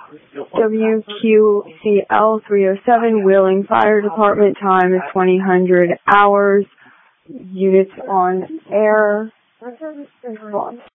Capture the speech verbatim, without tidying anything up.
W Q C L three oh seven, Wheeling Fire Department, time is twenty hundred hours. Units on air. Response.